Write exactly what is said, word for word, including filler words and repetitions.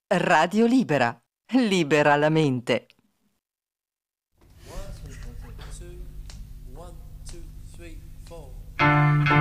Radio Libera. Libera la mente. One, two, one, two, three, four.